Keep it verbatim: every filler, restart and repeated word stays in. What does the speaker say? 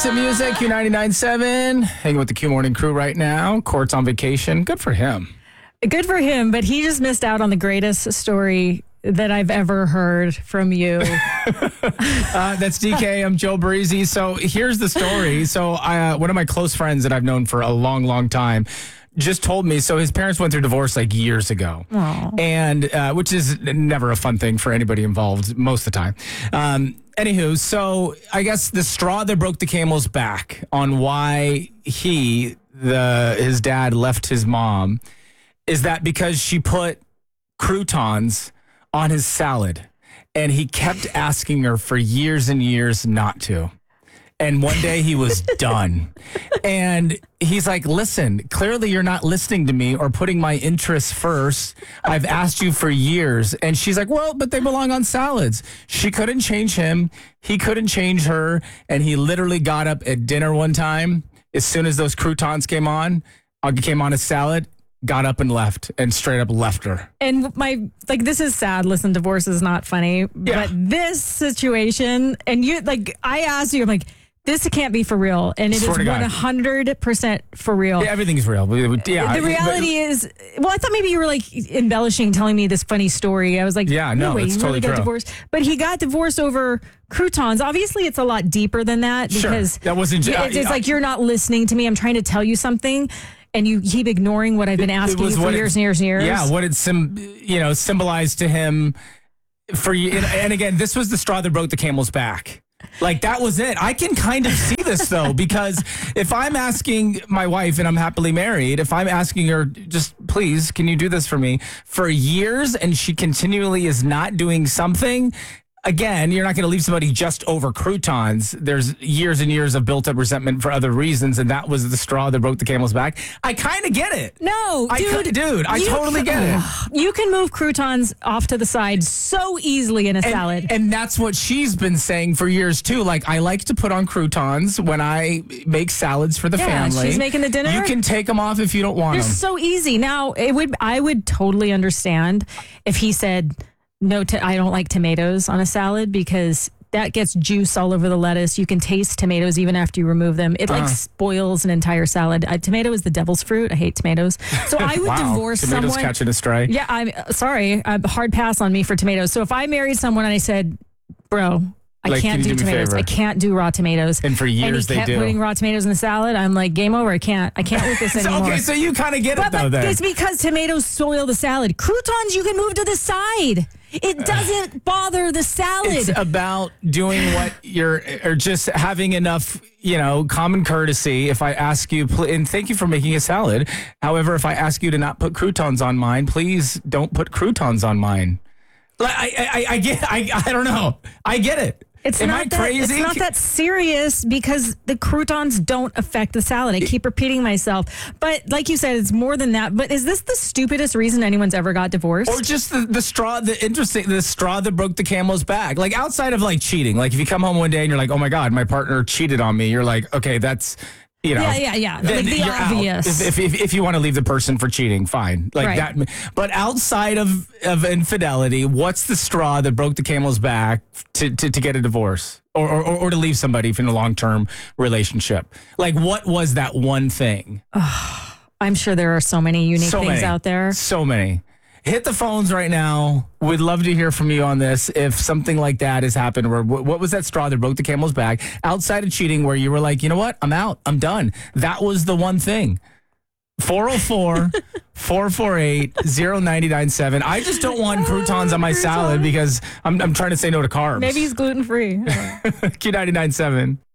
To music, Q ninety-nine point seven. Hanging with the Q Morning crew right now. Court's on vacation. Good for him. Good for him, but he just missed out on the greatest story that I've ever heard from you. uh, that's D K. I'm Joe Breezy. So here's the story. So uh, one of my close friends that I've known for a long, long time just told me, so his parents went through divorce like years ago. Aww. And uh, which is never a fun thing for anybody involved most of the time. Um, anywho, so I guess the straw that broke the camel's back on why he, the his dad, left his mom is that because she put croutons on his salad, and he kept asking her for years and years not to. And one day he was done. And he's like, listen, clearly you're not listening to me or putting my interests first. I've asked you for years. And she's like, well, but they belong on salads. She couldn't change him. He couldn't change her. And he literally got up at dinner one time. As soon as those croutons came on, uh, came on his salad, got up and left and straight up left her. And my, like, this is sad. Listen, divorce is not funny. Yeah. But this situation, and you, like, I asked you, I'm like, this can't be for real. And it Swear is to God. one hundred percent for real. Yeah, everything's real. We- we- Yeah, The reality is, well, I thought maybe you were like embellishing, telling me this funny story. I was like, Yeah, no, way, it's he totally really got true. divorced. But he got divorced over croutons. Obviously, it's a lot deeper than that Sure. because That wasn't ju- it's, it's I- like you're not listening to me. I'm trying to tell you something, and you keep ignoring what I've been asking you for what years it- and years and years. Yeah, what it sim, you know, symbolized to him for you. And, and again, this was the straw that broke the camel's back. Like, that was it. I can kind of see this, though, because if I'm asking my wife, and I'm happily married, if I'm asking her, just please, can you do this for me for years, and she continually is not doing something, again, you're not going to leave somebody just over croutons. There's years and years of built-up resentment for other reasons, and that was the straw that broke the camel's back. I kind of get it. No, I dude. could- dude, I you totally can- get it. You can move croutons off to the side so easily in a And, salad. and that's what she's been saying for years too. Like, I like to put on croutons when I make salads for the Yeah, family. she's making the dinner. You can take them off if you don't want They're them. so easy. Now, it would I would totally understand if he said, no, to, I don't like tomatoes on a salad because that gets juice all over the lettuce. You can taste tomatoes even after you remove them. It like Uh-huh. spoils an entire salad. A tomato is the devil's fruit. I hate tomatoes. So I would Wow, divorce tomatoes someone. catching a stray. Yeah, I'm uh, sorry. A hard pass on me for tomatoes. So if I married someone and I said, bro, I Like, can't can you do do me a tomatoes. favor? I can't do raw tomatoes. And for and years he they kept do. putting raw tomatoes in the salad. I'm like, game over. I can't. I can't with this So, anymore. okay, so you kind of get But, it though. but Then it's because tomatoes soil the salad. Croutons, you can move to the side. It doesn't bother the salad. it's about doing what you're, or just having enough, you know, common courtesy. If I ask you, pl- and thank you for making a salad. However, if I ask you to not put croutons on mine, please don't put croutons on mine. Like, I, I, I get, I, I don't know. I get it. It's Am not I that, crazy? It's not that serious because the croutons don't affect the salad. I keep repeating myself. But like you said, it's more than that. But is this the stupidest reason anyone's ever got divorced? Or just the, the straw, the interesting, the straw that broke the camel's back. Like, outside of like cheating, like if you come home one day and you're like, oh my God, my partner cheated on me. You're like, okay, that's, you know. Yeah, yeah, yeah. then Like the you're out. obvious. If, if, if, if you want to leave the person for cheating, fine. Like Right. that. But outside of, of infidelity, what's the straw that broke the camel's back to, to, to get a divorce? Or, or, or to leave somebody in a long-term relationship? Like, what was that one thing? I'm sure there are so many unique So things many. out there. So many. Hit the phones right now. We'd love to hear from you on this. If something like that has happened, where what was that straw that broke the camel's back outside of cheating, where you were like, you know what, I'm out, I'm done. That was the one thing. four oh four, four four eight, oh nine nine seven. I just don't want croutons on my salad because I'm, I'm trying to say no to carbs. Maybe he's gluten free. Q ninety-nine point seven.